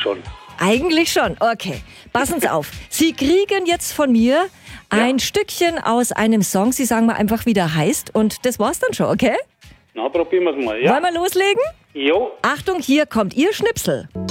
schon. Eigentlich schon, okay. Passen Sie auf. Sie kriegen jetzt von mir ein Stückchen aus einem Song. Sie sagen mir einfach, wie der heißt. Und das war's dann schon, okay? Na, probieren wir es mal, ja? Wollen wir loslegen? Jo. Achtung, hier kommt Ihr Schnipsel.